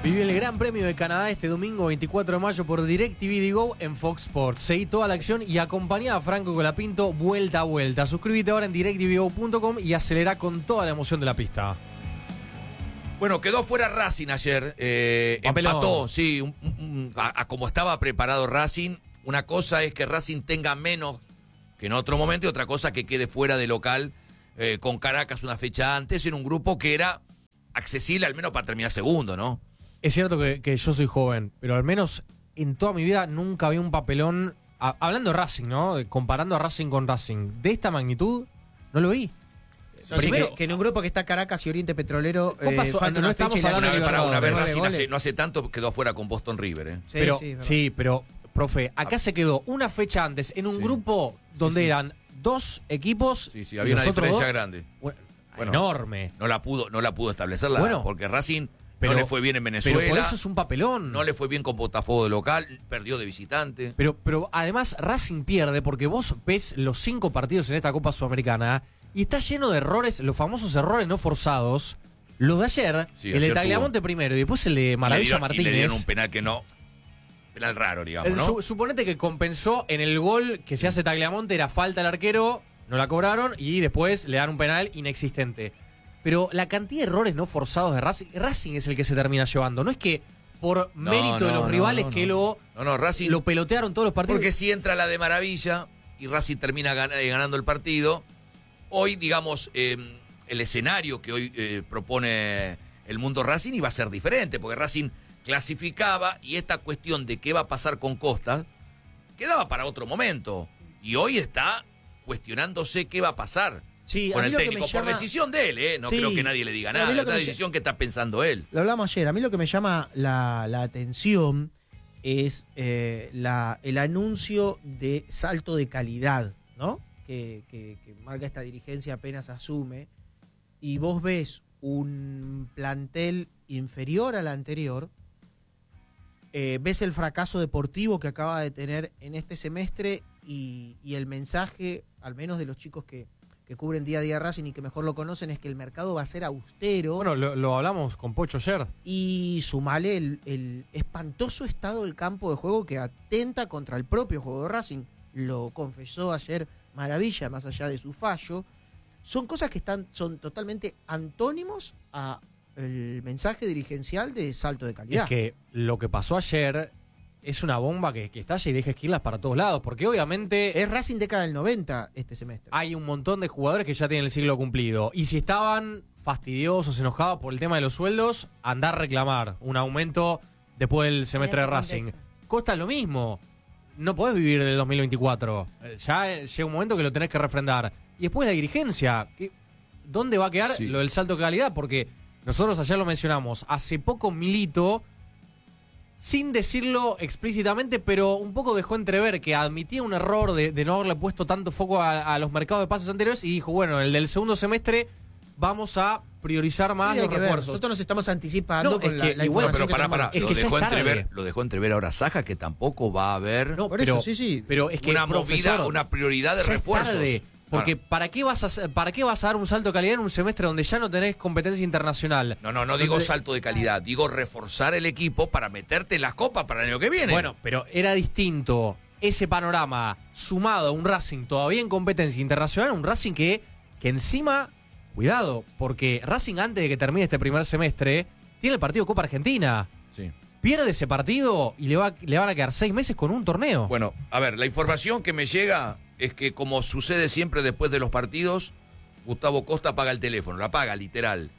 Vive el Gran Premio de Canadá este domingo 24 de mayo por DirecTV Go en Fox Sports. Seguí toda la acción y acompañá a Franco Colapinto vuelta a vuelta. Suscríbete ahora en directvgo.com y acelera con toda la emoción de la pista. Bueno, quedó fuera Racing ayer. Empató, sí, a como estaba preparado Racing. Una cosa es que Racing tenga menos que en otro momento y otra cosa que quede fuera de local con Caracas una fecha antes en un grupo que era accesible al menos para terminar segundo, ¿no? Es cierto que yo soy joven, pero al menos en toda mi vida nunca vi un papelón, hablando de Racing, ¿no? Comparando a Racing con Racing, de esta magnitud, no lo vi. No, primero, que en un grupo que está Caracas y Oriente Petrolero, falta una fecha y Una vez Libertadores. Racing no hace tanto quedó afuera con Boston River, Sí, pero, profe, acá se quedó una fecha antes en un grupo donde eran dos equipos. Sí, había una diferencia grande. Bueno, enorme. No la pudo establecerla, porque Racing no le fue bien en Venezuela. Pero por eso es un papelón. No le fue bien con Botafogo de local, perdió de visitante. Pero además Racing pierde porque vos ves los 5 partidos en esta Copa Sudamericana y está lleno de errores, los famosos errores no forzados. Los de ayer, el de Tagliamonte primero y después el de Maravilla Martínez. Y le dieron un penal que no... Penal raro, digamos, ¿no? Suponete que compensó en el gol que se hace Tagliamonte, era falta al arquero, no la cobraron y después le dan un penal inexistente. Pero la cantidad de errores no forzados de Racing es el que se termina llevando. No es que por mérito de los rivales Racing lo pelotearon todos los partidos. Porque si entra la de Maravilla y Racing termina ganando el partido, hoy, digamos, el escenario que hoy propone el mundo Racing iba a ser diferente, porque Racing clasificaba y esta cuestión de qué va a pasar con Costa quedaba para otro momento. Y hoy está cuestionándose qué va a pasar. Sí, con el técnico, por decisión de él, no creo que nadie le diga nada, es una decisión que está pensando él. Lo hablamos ayer, a mí lo que me llama la atención es el anuncio de salto de calidad, ¿no? Que marca esta dirigencia apenas asume, y vos ves un plantel inferior al anterior, ves el fracaso deportivo que acaba de tener en este semestre y el mensaje, al menos de los chicos que cubren día a día Racing y que mejor lo conocen, es que el mercado va a ser austero. Bueno, lo hablamos con Pocho ayer. Y sumale el espantoso estado del campo de juego que atenta contra el propio juego de Racing. Lo confesó ayer Maravilla, más allá de su fallo. Son cosas que son totalmente antónimos a el mensaje dirigencial de salto de calidad. Es que lo que pasó ayer es una bomba que estalla y deja esquilas para todos lados, porque obviamente... Es Racing década del 90 este semestre. Hay un montón de jugadores que ya tienen el siglo cumplido, y si estaban fastidiosos, enojados por el tema de los sueldos, andar a reclamar un aumento después del semestre de Racing. Costa lo mismo, no podés vivir del 2024, ya llega un momento que lo tenés que refrendar. Y después la dirigencia, ¿dónde va a quedar lo del salto de calidad? Porque nosotros ayer lo mencionamos, hace poco Milito, sin decirlo explícitamente, pero un poco dejó entrever que admitía un error de no haberle puesto tanto foco a los mercados de pases anteriores y dijo, bueno, el del segundo semestre vamos a priorizar más los refuerzos. Nosotros nos estamos anticipando con la información pero lo dejó entrever ahora Saja, que tampoco va a haber pero es que una prioridad de refuerzos. Porque ¿para qué vas a dar un salto de calidad en un semestre donde ya no tenés competencia internacional? No digo salto de calidad, digo reforzar el equipo para meterte en las copas para el año que viene. Bueno, pero era distinto ese panorama sumado a un Racing todavía en competencia internacional, un Racing que encima, cuidado, porque Racing antes de que termine este primer semestre tiene el partido Copa Argentina. Sí. Pierde ese partido y le van a quedar 6 meses con un torneo. Bueno, a ver, la información que me llega es que, como sucede siempre después de los partidos, Gustavo Costa apaga el teléfono, lo apaga, literal.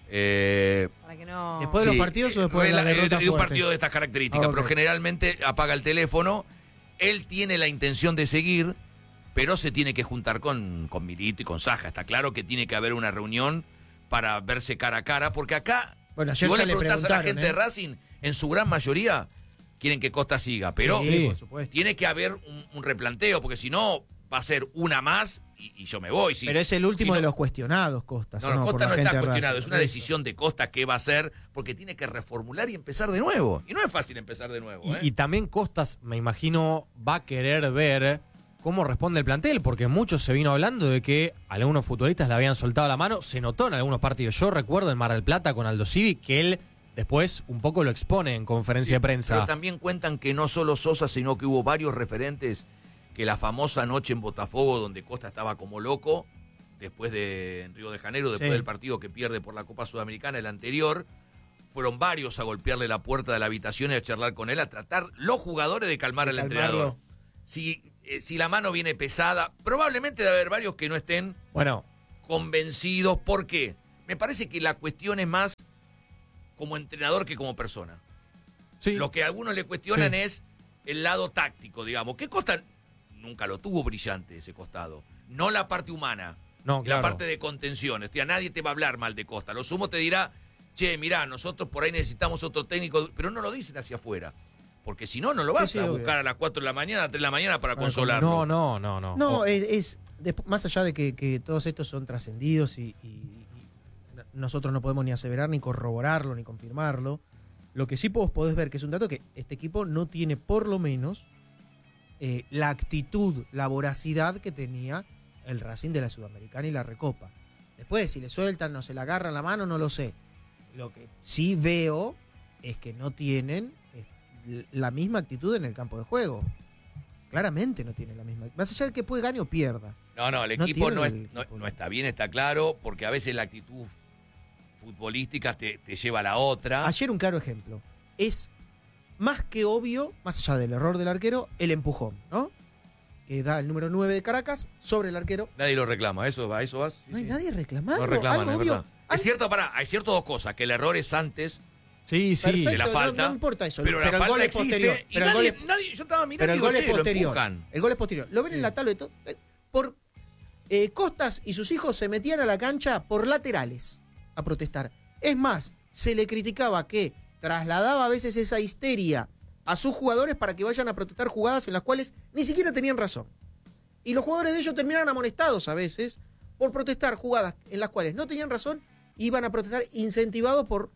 Para que no... ¿Después de los partidos o después de la derrota de un partido de estas características, pero generalmente apaga el teléfono. Él tiene la intención de seguir, pero se tiene que juntar con Milito y con Saja. Está claro que tiene que haber una reunión para verse cara a cara, porque acá, si vos le preguntás a la gente de Racing, en su gran mayoría quieren que Costa siga, pero tiene que haber un replanteo, porque si no va a ser una más y yo me voy. Pero es el último de los cuestionados, Costa. Costa no está cuestionado, es una decisión de Costa qué va a hacer, porque tiene que reformular y empezar de nuevo. Y no es fácil empezar de nuevo. Y también Costas, me imagino, va a querer ver cómo responde el plantel, porque mucho se vino hablando de que algunos futbolistas le habían soltado la mano, se notó en algunos partidos. Yo recuerdo en Mar del Plata con Aldo Civi que él después un poco lo expone en conferencia de prensa. Pero también cuentan que no solo Sosa, sino que hubo varios referentes, que la famosa noche en Botafogo, donde Costa estaba como loco, en Río de Janeiro, después del partido que pierde por la Copa Sudamericana, el anterior, fueron varios a golpearle la puerta de la habitación y a charlar con él, a tratar los jugadores de calmar al entrenador. Si la mano viene pesada, probablemente debe haber varios que no estén convencidos. ¿Por qué? Me parece que la cuestión es más como entrenador que como persona. Sí. Lo que a algunos le cuestionan es el lado táctico, digamos. ¿Qué Costa? Nunca lo tuvo brillante ese costado. No la parte humana, la parte de contención. O sea, nadie te va a hablar mal de Costa. Lo sumo te dirá, che, mirá, nosotros por ahí necesitamos otro técnico, pero no lo dicen hacia afuera. Porque si no, no lo vas a buscar a las 4 de la mañana, a 3 de la mañana para consolarlo. No. No, es más allá de que todos estos son trascendidos y nosotros no podemos ni aseverar, ni corroborarlo, ni confirmarlo. Lo que sí podés ver que es un dato que este equipo no tiene por lo menos la actitud, la voracidad que tenía el Racing de la Sudamericana y la Recopa. Después, si le sueltan, no se le agarran la mano, no lo sé. Lo que sí veo es que no tienen la misma actitud en el campo de juego. Claramente no tienen la misma. Más allá de que puede gane o pierda. No, el equipo no está bien, está claro, porque a veces la actitud futbolística te lleva a la otra. Ayer un claro ejemplo. Es más que obvio, más allá del error del arquero, el empujón, ¿no? Que da el número 9 de Caracas sobre el arquero. Nadie lo reclama, ¿eso vas? Sí, no hay nadie reclamando. No reclaman, es obvio. verdad. Es cierto, hay ciertas dos cosas, que el error es antes Perfecto, de la falta. No importa eso, pero la el falta gol es existe posterior. y nadie, yo estaba mirando pero el gol es posterior. Lo el gol es posterior. Lo ven en la tabla de todo. Costas y sus hijos se metían a la cancha por laterales a protestar. Es más, se le criticaba que trasladaba a veces esa histeria a sus jugadores para que vayan a protestar jugadas en las cuales ni siquiera tenían razón. Y los jugadores de ellos terminaron amonestados a veces por protestar jugadas en las cuales no tenían razón y iban a protestar incentivados por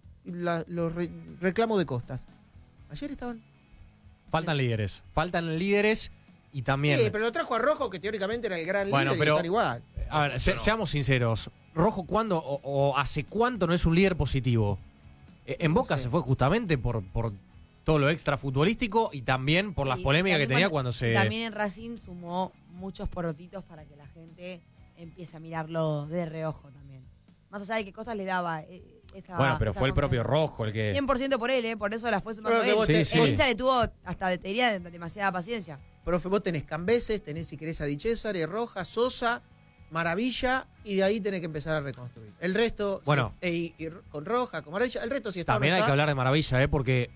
los reclamos de Costas. Ayer estaban... Faltan líderes y también... Sí, pero lo trajo a Rojo, que teóricamente era el gran líder y estar igual. A ver, seamos sinceros. Rojo, ¿cuándo o hace cuánto no es un líder positivo? En Boca se fue justamente por todo lo extra futbolístico y también por las polémicas que tenía cuando se... También en Racing sumó muchos porotitos para que la gente empiece a mirarlo de reojo también. Más allá de que Costas le daba pero fue el propio Rojo el que... 100% por él, por eso la fue sumando él. El hincha le tuvo hasta te diría demasiada paciencia. Profe, vos tenés Cambeses, tenés si querés a Di César, Roja, Sosa, Maravilla, y de ahí tenés que empezar a reconstruir. El resto, y con Roja, con Maravilla, el resto sí está. También hay que hablar de Maravilla, porque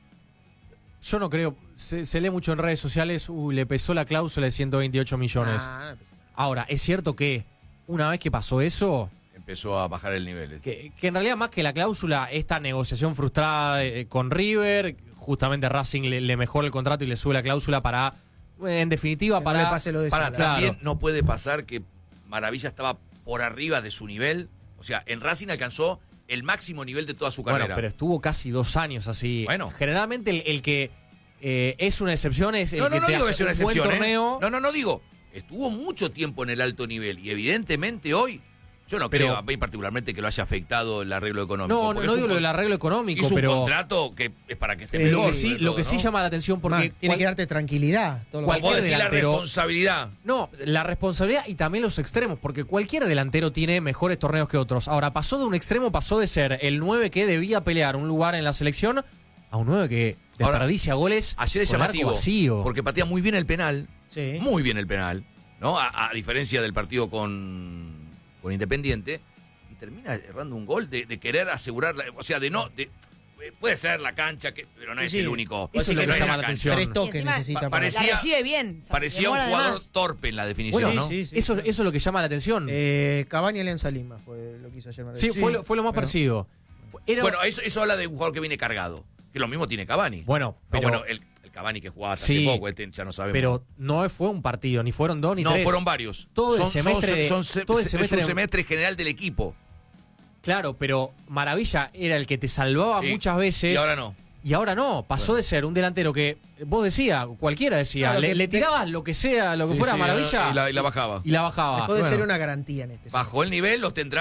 yo no creo, se lee mucho en redes sociales, le pesó la cláusula de 128 millones. Ahora, es cierto que una vez que pasó eso... Empezó a bajar el nivel. Que en realidad más que la cláusula, esta negociación frustrada con River, justamente Racing le mejora el contrato y le sube la cláusula para, en definitiva, que para... No le pase lo de también no puede pasar que Maravilla estaba por arriba de su nivel. O sea, en Racing alcanzó el máximo nivel de toda su carrera. Bueno, pero estuvo casi 2 años así. Bueno. Generalmente el que es una excepción es el que te hace un buen torneo. No digo. Estuvo mucho tiempo en el alto nivel y evidentemente hoy... Yo no creo a mí particularmente que lo haya afectado el arreglo económico. No digo lo del arreglo económico, es pero... un contrato que es para que esté mejor. Lo que sí llama la atención porque... tiene que darte tranquilidad. Cualquier delantero, la responsabilidad. No, la responsabilidad y también los extremos, porque cualquier delantero tiene mejores torneos que otros. Ahora, pasó de ser el 9 que debía pelear un lugar en la selección a un 9 que desperdicia goles. Ayer es llamativo, vacío. Porque patea muy bien el penal. Sí. Muy bien el penal. ¿No? A diferencia del partido con Independiente, y termina errando un gol de querer asegurar, o sea, puede ser la cancha, pero no es el único. Eso es lo que llama la atención. 3 toques necesita la recibe bien. Parecía un jugador torpe en la definición, bueno, ¿no? Eso es lo que llama la atención. Cavani y Alianza Lima fue lo que hizo ayer. Sí, fue lo más parecido. Bueno, eso habla de un jugador que viene cargado, que lo mismo tiene Cavani. Bueno, el Cavani que jugaba hace poco, ya no sabemos. Pero no fue un partido, ni fueron 2 ni 3. No, fueron varios. Todo el semestre. Es un semestre general del equipo. Claro, pero Maravilla era el que te salvaba muchas veces. Y ahora no. Pasó de ser un delantero que, vos decías, cualquiera decía, le tirabas lo que sea, lo que fuera Maravilla. Y la bajaba. Y la bajaba. Dejó de ser una garantía en este Bajó el nivel, los tendrán.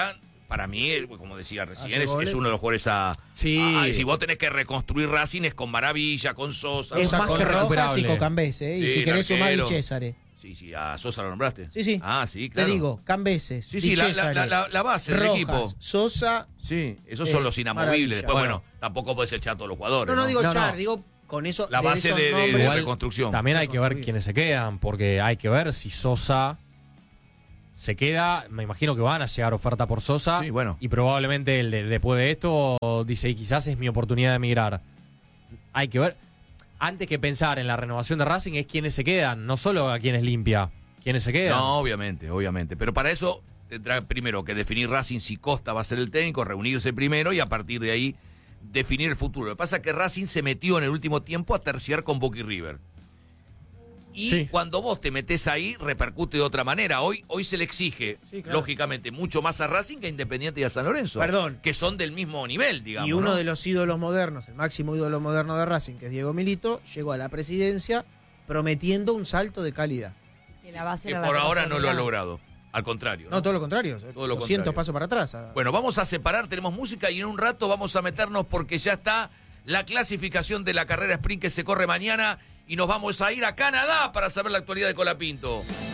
Para mí, como decía recién, Hace es goles. uno de los jugadores a... Sí. si vos tenés que reconstruir Racing es con Maravilla, con Sosa. Es Sosa más con que Rojas recuperable. y con Cambese, y Sí, si querés sumar Di arquero. Césare. Sí, a Sosa lo nombraste. Sí. Ah, sí, claro. Te digo, Cambeses, Sí, Di sí, Césare, la base del Rojas, equipo. Sosa. Sí, esos son los inamovibles. maravilla. Después, Bueno. tampoco podés echar a todos los jugadores. No, digo No, Char, no. digo con eso. La base esos de nombres. Igual, reconstrucción. También hay que ver Reconstruir. quiénes se quedan, porque hay que ver si Sosa se queda. Me imagino que van a llegar oferta por Sosa. Sí, bueno. Y probablemente después de esto dice, y quizás es mi oportunidad de emigrar. Hay que ver. Antes que pensar en la renovación de Racing es quiénes se quedan, no solo a quienes limpia. ¿Quiénes se quedan? No, obviamente. Pero para eso tendrá primero que definir Racing si Costa va a ser el técnico, reunirse primero y a partir de ahí definir el futuro. Lo que pasa es que Racing se metió en el último tiempo a terciar con Boca y River. Y Sí. cuando vos te metés ahí, repercute de otra manera. Hoy se le exige, Sí, claro. lógicamente, mucho más a Racing que a Independiente y a San Lorenzo. Perdón. Que son del mismo nivel, digamos. Y uno ¿no? de los ídolos modernos, el máximo ídolo moderno de Racing, que es Diego Milito, llegó a la presidencia prometiendo un salto de calidad. Que la base Que era la por Copa ahora no lo ha Sudamericana. logrado. Al contrario. No, todo lo contrario. Todo lo 200 contrario. pasos para atrás. Bueno, vamos a separar, tenemos música y en un rato vamos a meternos porque ya está la clasificación de la carrera sprint que se corre mañana y nos vamos a ir a Canadá para saber la actualidad de Colapinto.